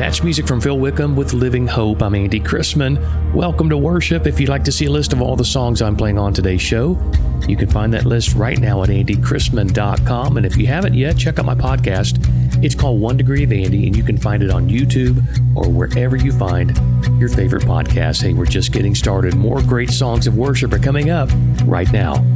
That's music from Phil Wickham with Living Hope. I'm Andy Chrisman. Welcome to worship. If you'd like to see a list of all the songs I'm playing on today's show, you can find that list right now at andychrisman.com. And if you haven't yet, check out my podcast. It's called 1 Degree of Andy, and you can find it on YouTube or wherever you find your favorite podcasts. Hey, we're just getting started. More great songs of worship are coming up right now.